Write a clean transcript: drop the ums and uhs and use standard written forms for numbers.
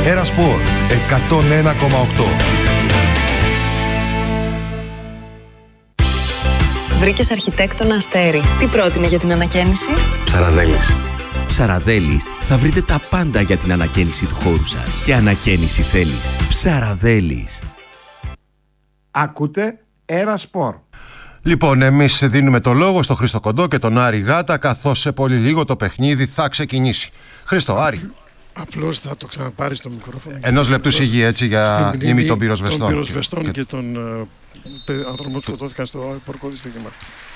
Ένα Σπορ 101,8. Βρήκες αρχιτέκτονα Αστέρι. Τι πρότεινε για την ανακαίνιση? Ψαραδέλης. Ψαραδέλης θα βρείτε τα πάντα για την ανακαίνιση του χώρου σας. Και ανακαίνιση θέλεις. Ψαραδέλης. Ακούτε Ένα Σπορ. Λοιπόν, εμείς δίνουμε το λόγο στο Χρήστο Κοντό και τον Άρη Γάτα, καθώς σε πολύ λίγο το παιχνίδι θα ξεκινήσει. Χρήστο, Άρη. Απλώς θα το ξαναπάρει στο μικρόφωνο. Ενός λεπτού σιγή, έτσι, για μνήμη των πυροσβεστών. Και των ανθρώπων που σκοτώθηκαν στο πορκό δυστύχημα.